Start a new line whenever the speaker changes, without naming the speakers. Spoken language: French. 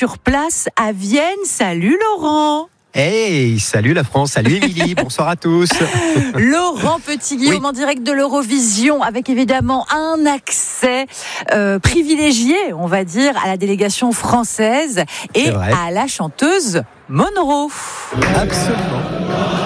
sur place à Vienne. Salut Laurent.
Hey, salut la France, salut Émilie, bonsoir à tous.
Laurent Petit-Guillaume en direct de l'Eurovision avec évidemment un accès privilégié, on va dire, à la délégation française et à la chanteuse Monroe.
Absolument.